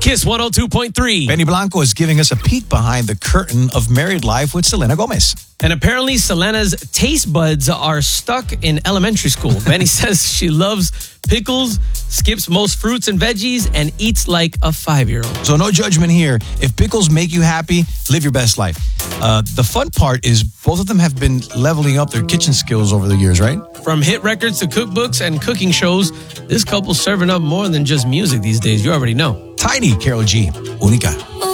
Kiss 102.3. Benny Blanco is giving us a peek behind the curtain of married life with Selena Gomez. And apparently Selena's taste buds are stuck in elementary school. Benny says she loves pickles, skips most fruits and veggies, and eats like a 5-year-old. So no judgment here. If pickles make you happy, live your best life. The fun part is both of them have been leveling up their kitchen skills over the years, right? From hit records to cookbooks and cooking shows, this couple's serving up more than just music these days. You already know. Tiny, Karol G, Única.